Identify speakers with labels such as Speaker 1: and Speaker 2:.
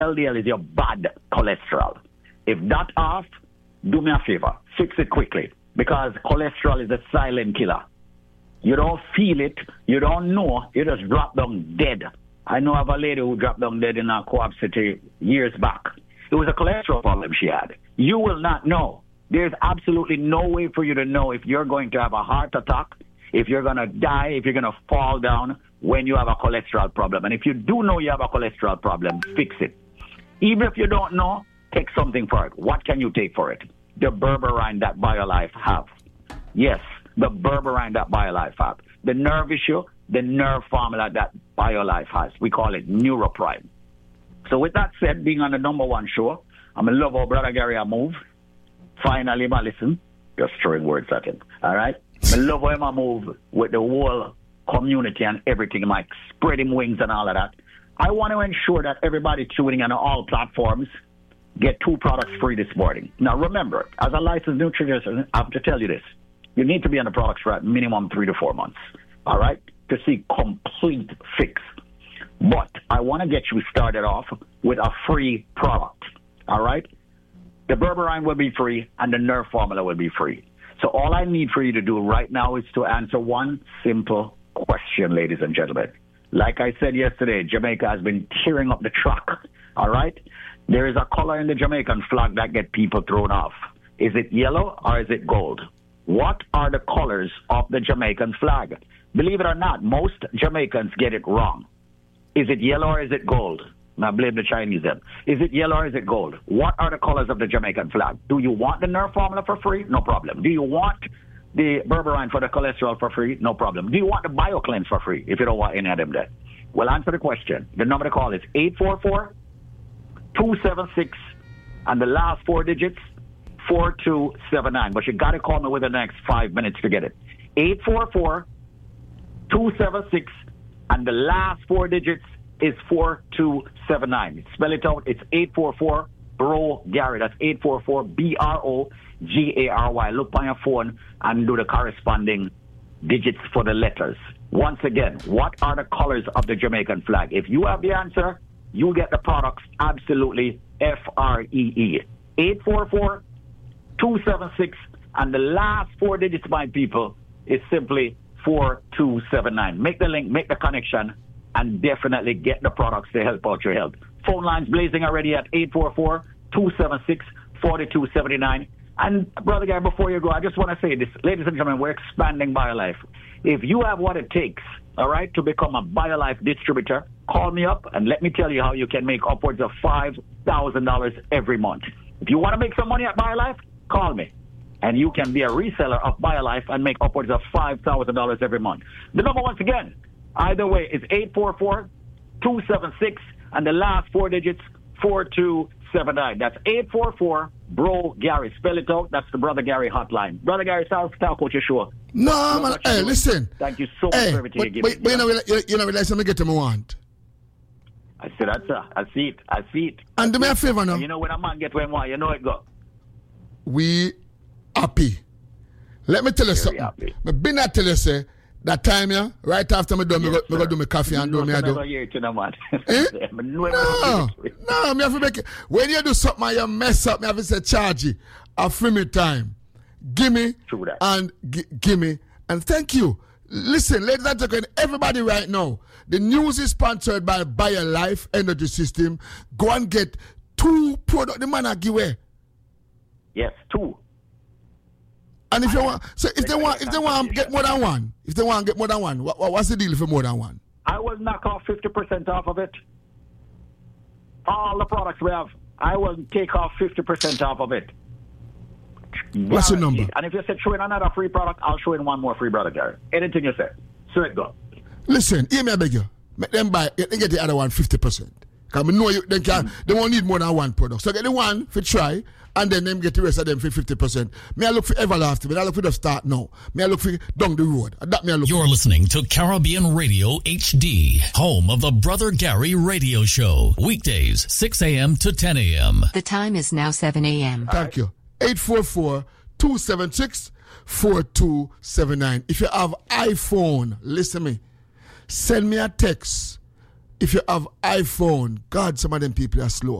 Speaker 1: LDL is your bad cholesterol. If that off, do me a favor, fix it quickly, because cholesterol is a silent killer. You don't feel it, you don't know, you just drop down dead. I know of a lady who dropped down dead in our Co-op City years back. It was a cholesterol problem she had. You will not know. There's absolutely no way for you to know if you're going to have a heart attack, if you're going to die, if you're going to fall down when you have a cholesterol problem. And if you do know you have a cholesterol problem, fix it. Even if you don't know, take something for it. What can you take for it? The berberine that BioLife have. Yes, the berberine that BioLife have. The nerve issue, the nerve formula that BioLife has. We call it Neuroprime. So with that said, being on the number one show, I'm in love how Brother Gary I move. Finally, I listen. Just throwing words at him. All right? I love how him I move with the whole community and everything, like spreading wings and all of that. I want to ensure that everybody tuning in on all platforms get 2 products free this morning. Now, remember, as a licensed nutritionist, I have to tell you this. You need to be on the products for at minimum 3 to 4 months. All right? To see complete fix. But I want to get you started off with a free product, all right? The berberine will be free and the nerve formula will be free. So all I need for you to do right now is to answer one simple question, ladies and gentlemen. Like I said yesterday, Jamaica has been tearing up the track, all right? There is a color in the Jamaican flag that gets people thrown off. Is it yellow or is it gold? What are the colors of the Jamaican flag? Believe it or not, most Jamaicans get it wrong. Is it yellow or is it gold? Now blame the Chinese then. Is it yellow or is it gold? What are the colors of the Jamaican flag? Do you want the nerve formula for free? No problem. Do you want the berberine for the cholesterol for free? No problem. Do you want the BioCleanse for free if you don't want any of them then? Well, answer the question. The number to call is 844-276 and the last 4 digits, 4279. But you got to call me within the next 5 minutes to get it. 844-276 and the last 4 digits is 4279. Spell it out. It's 844 Bro Gary. That's 844 BROGARY. Look on your phone and do the corresponding digits for the letters. Once again, what are the colors of the Jamaican flag? If you have the answer, you get the products absolutely free. 844-276 and the last 4 digits, my people, is simply 4279. Make the link, make the connection, and definitely get the products to help out your health. Phone lines blazing already at 844-276-4279. And Brother Guy, before you go, I just want to say this. Ladies and gentlemen, we're expanding BioLife. If you have what it takes, all right, to become a BioLife distributor, call me up and let me tell you how you can make upwards of $5,000 every month. If you want to make some money at BioLife, call me. And you can be a reseller of BioLife and make upwards of $5,000 every month. The number, once again, either way, is 844-276 and the last 4 digits, 4279. That's 844 Bro Gary. Spell it out. That's the Brother Gary hotline. Brother Gary, talk about your show.
Speaker 2: No, man. Hey, listen.
Speaker 1: Thank you so much for everything you give me.
Speaker 2: But you know, let me get to my want.
Speaker 1: I see that, sir. I see it.
Speaker 2: And do me a favor now.
Speaker 1: You know when a man get what he want, you know it go.
Speaker 2: We happy. Let me tell you something. I been not tell you say that time, yeah, right after me done, me go do my coffee and do me I do.
Speaker 1: No,
Speaker 2: me have to make it. When you do something and you mess up, me have to say charge it. A free me time. Give me and give me and thank you. Listen, ladies and gentlemen, everybody right now, the news is sponsored by BioLife Energy System. Go and get 2 products. The man I give away.
Speaker 1: Yes, 2.
Speaker 2: And if you want, so if they want to get more than one, what's the deal for more than one?
Speaker 1: I will knock off 50% off of it. All the products we have, I will take off 50% off of it.
Speaker 2: What's your number?
Speaker 1: And if you say show in another free product, I'll show in one more free, Brother Gary. Anything you say. So it go.
Speaker 2: Listen, hear me, I beg you. Make them buy, they get the other one 50%. Because I know they won't need more than one product. So get the one for try, and then them get the rest of them for 50%. Me I look for everlasting, but I look for the start now. Me I look for down the road. That me I look
Speaker 3: You're listening to Caribbean Radio HD, home of the Brother Gary Radio Show. Weekdays, 6 a.m. to 10 a.m.
Speaker 4: The time is now 7 a.m.
Speaker 2: Thank you. 844-276-4279. If you have iPhone, listen me. Send me a text if you have iPhone, God, some of them people are slow.